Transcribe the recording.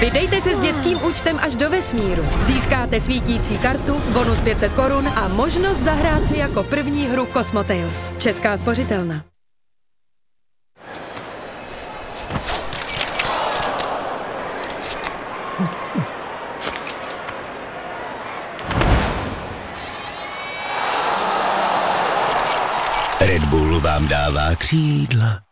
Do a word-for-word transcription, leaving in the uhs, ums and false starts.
Vydejte se s dětským účtem až do vesmíru. Získáte svítící kartu, bonus pět set korun a možnost zahrát si jako první hru Cosmotails. Česká spořitelna. Red Bull vám dává křídla.